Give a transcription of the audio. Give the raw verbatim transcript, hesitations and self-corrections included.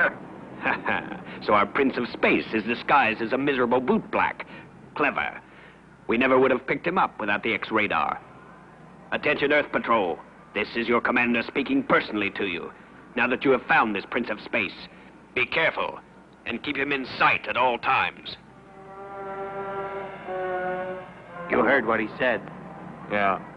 So our Prince of Space is disguised as a miserable bootblack. Clever. We never would have picked him up without the X-radar. Attention, Earth Patrol. This is your commander speaking personally to you. Now that you have found this Prince of Space, be careful and keep him in sight at all times. You heard what he said. Yeah.